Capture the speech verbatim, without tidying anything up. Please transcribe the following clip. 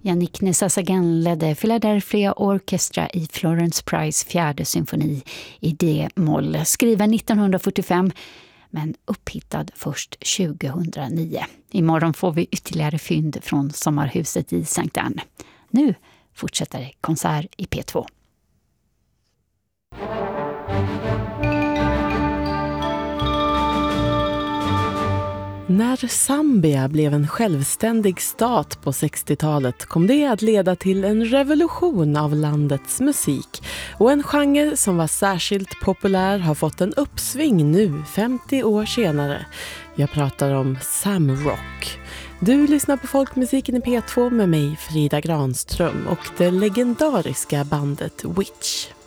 Yannick Nézet-Séguin ledde Philadelphia Orchestra i Florence Price fjärde symfoni i D-moll, skriven nittonhundrafyrtiofem men upphittad först tjugohundranio. Imorgon får vi ytterligare fynd från sommarhuset i Sankt Anne. Nu fortsätter konsert i P två. När Zambia blev en självständig stat på sextiotalet kom det att leda till en revolution av landets musik. Och en genre som var särskilt populär har fått en uppsving nu, femtio år senare. Jag pratar om Zamrock. Du lyssnar på folkmusiken i P två med mig, Frida Granström, och det legendariska bandet Witch.